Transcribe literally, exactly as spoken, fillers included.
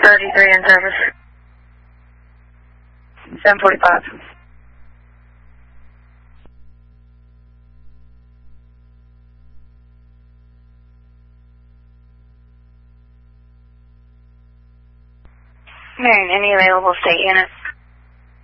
thirty-three in service. seven forty-five. Marion, any available state units?